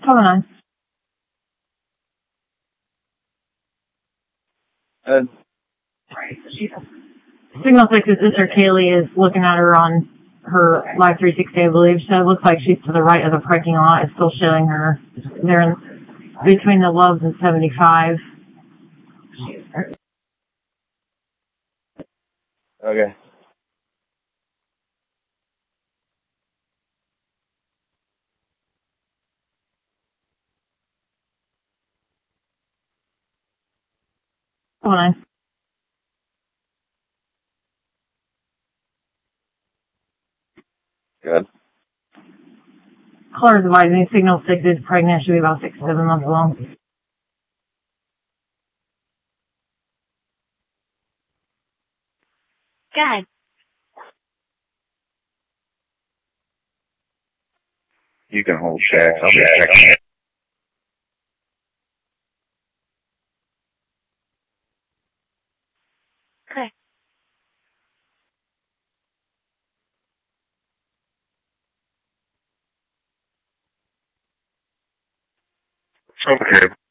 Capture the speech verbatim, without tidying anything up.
Come on. Uh, Signal six's sister Kaylee is looking at her on her Live three sixty, I believe. So it looks like she's to the right of the parking lot. It's still showing her. They're in between the Loves and seventy-five. okay. Come on. Good. Claire's advising Signal six is pregnant. Should be about six, seven months along. Good. You can hold Shaq. I'll be checking it. Okay. Okay.